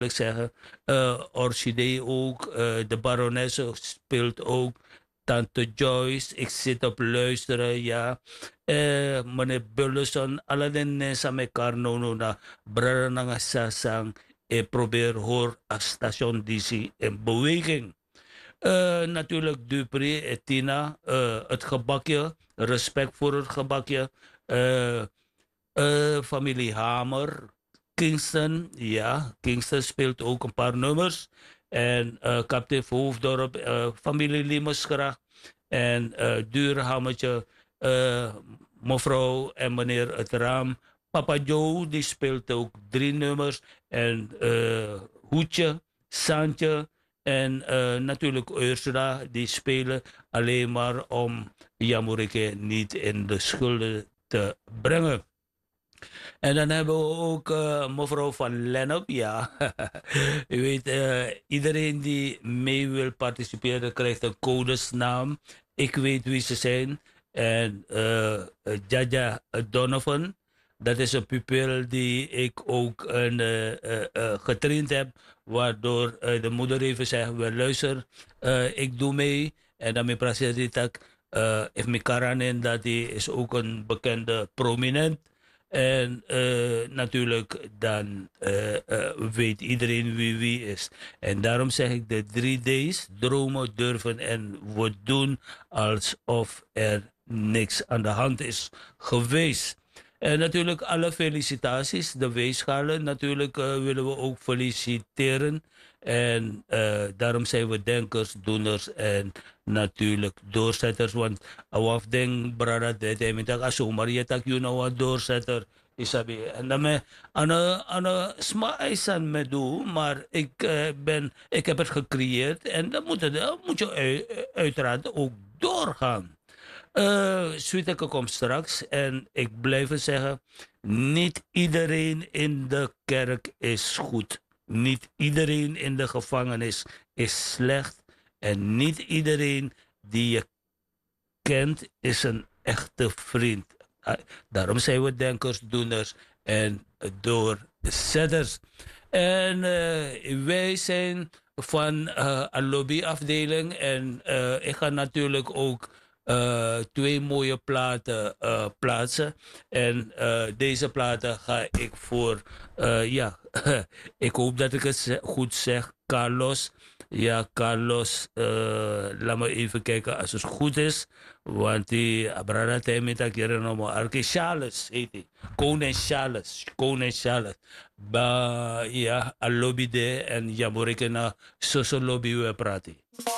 ik zeggen. Orchidee ook. De Baronesse speelt ook. Tante Joyce, ik zit op luisteren, ja. Meneer Bullison, alle de mensen met Carnono na Braranga Sasang. Ik probeer hoor als station DC in beweging. Natuurlijk Dupré, Tina, het gebakje, respect voor het gebakje. Eh, familie Hamer, Kingston, ja, Kingston speelt ook een paar nummers. En Captain Hoofddorp, familie Limersgracht. En Duurhammetje, mevrouw en meneer Het Raam. Papa Joe, die speelt ook 3 nummers. En Hoedje, Santje en natuurlijk Ursula, die spelen alleen maar om Jamorike niet in de schulden te brengen. En dan hebben we ook mevrouw van Lennep, ja. U weet, iedereen die mee wil participeren krijgt een codesnaam. Ik weet wie ze zijn. En Jaja Donovan, dat is een pupil die ik ook getraind heb. Waardoor de moeder even zegt, wel luister, ik doe mee. En dan mijn president, if mijn karanin, dat die is ook een bekende prominent. En natuurlijk, dan weet iedereen wie is. En daarom zeg ik de 3 D's: dromen, durven en we doen alsof er niks aan de hand is geweest. En natuurlijk alle felicitaties, de weegschalen. Natuurlijk willen we ook feliciteren. En daarom zijn we denkers, doeners en natuurlijk doorzetters. Want awaf denk brada de met tak zomaar je tak you know wat doorzetter isabi. En dan me aan sma eisan me doe, maar ik heb het gecreëerd en dan moet je uiteraard ook doorgaan. Sweeteke komt straks en ik blijf het zeggen, niet iedereen in de kerk is goed. Niet iedereen in de gevangenis is slecht. En niet iedereen die je kent is een echte vriend. Daarom zijn we denkers, doeners en doorzetters. En wij zijn van een lobbyafdeling. En ik ga natuurlijk ook 2 mooie platen plaatsen. En deze platen ga ik voor, ja, ik hoop dat ik het goed zeg, Carlos. Ja, Carlos, laat me even kijken als het goed is. Want die Abrada Temi Takeren Nomo Arke Charles heet hij. Koning Charles. Koning Charles. Ja, a lobby de en Jamorike na soso lobby we praten.